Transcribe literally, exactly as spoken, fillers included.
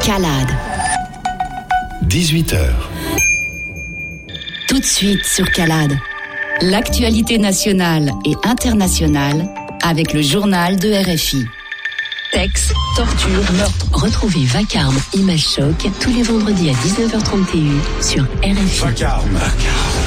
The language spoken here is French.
Calade. dix-huit heures. Tout de suite sur Calade. L'actualité nationale et internationale avec le journal de R F I. Sexe, torture, meurtre. Retrouvez Vacarme, Image Choc tous les vendredis à dix-neuf heures trente et une sur R F I. Vacarme.